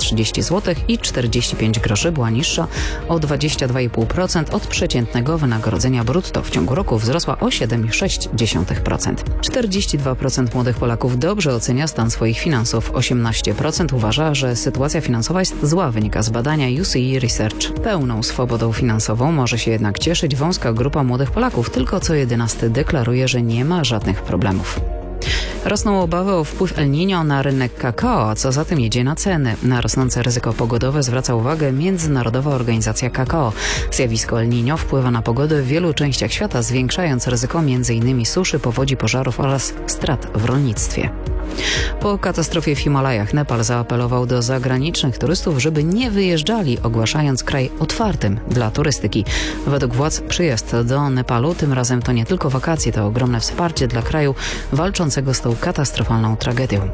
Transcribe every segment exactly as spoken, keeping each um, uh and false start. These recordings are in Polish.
trzydzieści złotych i czterdzieści pięć groszy była niższa o dwadzieścia dwa i pół procent od przeciętnego wynagrodzenia brutto. W ciągu roku wzrosła o siedem przecinek sześć procent. czterdzieści dwa procent młodych Polaków dobrze ocenia stan swoich finansów. osiemnaście procent uważa, że sytuacja finansowa jest zła, wynika z badania U C E Research. Pełną swobodą finansową może się jednak cieszyć wąska grupa młodych Polaków. Tylko co jedenasty deklaruje, że nie ma żadnych problemów. Rosną obawy o wpływ El Niño na rynek kakao, a co za tym jedzie na ceny. Na rosnące ryzyko pogodowe zwraca uwagę Międzynarodowa Organizacja Kakao. Zjawisko El Niño wpływa na pogodę w wielu częściach świata, zwiększając ryzyko między innymi suszy, powodzi, pożarów oraz strat w rolnictwie. Po katastrofie w Himalajach Nepal zaapelował do zagranicznych turystów, żeby nie wyjeżdżali, ogłaszając kraj otwartym dla turystyki. Według władz przyjazd do Nepalu tym razem to nie tylko wakacje, to ogromne wsparcie dla kraju walczącego z tą katastrofalną tragedią.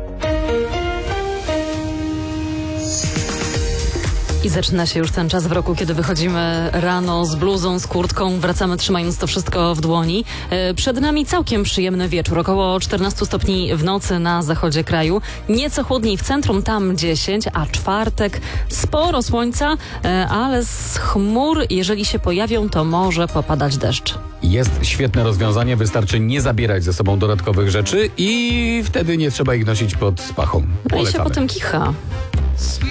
I zaczyna się już ten czas w roku, kiedy wychodzimy rano z bluzą, z kurtką, wracamy trzymając to wszystko w dłoni. Przed nami całkiem przyjemny wieczór, około czternaście stopni w nocy na zachodzie kraju, nieco chłodniej w centrum, tam dziesięć, a czwartek sporo słońca, ale z chmur, jeżeli się pojawią, to może popadać deszcz. Jest świetne rozwiązanie, wystarczy nie zabierać ze sobą dodatkowych rzeczy i wtedy nie trzeba ich nosić pod pachą. No i się potem kicha.